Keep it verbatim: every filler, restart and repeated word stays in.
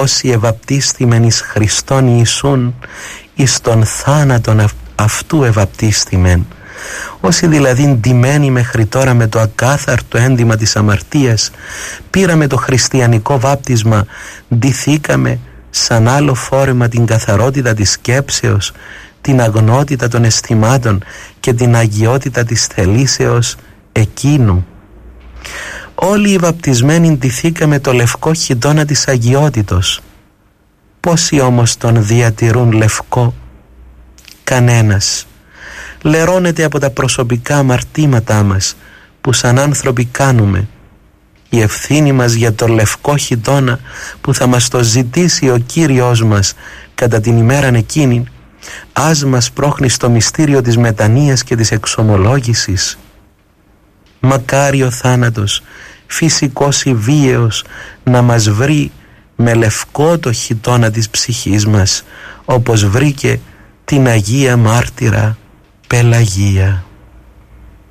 όσοι ευαπτίστημεν εις Χριστόν Ιησούν, εις τον θάνατον αυτού ευαπτίστημεν, όσοι δηλαδή ντυμένοι μέχρι τώρα με το ακάθαρτο ένδυμα της αμαρτίας, πήραμε το χριστιανικό βάπτισμα, ντυθήκαμε σαν άλλο φόρεμα την καθαρότητα της σκέψεως, την αγνότητα των αισθημάτων και την αγιότητα της θελήσεως εκείνου. Όλοι οι βαπτισμένοι ντυθήκαμε το λευκό χιτώνα της αγιότητος. Πόσοι όμως τον διατηρούν λευκό? Κανένας. Λερώνεται από τα προσωπικά αμαρτήματά μας που σαν άνθρωποι κάνουμε. Η ευθύνη μας για το λευκό χιτώνα που θα μας το ζητήσει ο Κύριος μας κατά την ημέραν εκείνη, ας μας πρόχνει στο μυστήριο της μετανοίας και της εξομολόγησης. Μακάρι ο θάνατος, φυσικός ή βίαιος, να μας βρει με λευκό το χιτώνα της ψυχής μας, όπως βρήκε την Αγία Μάρτυρα Πελαγία.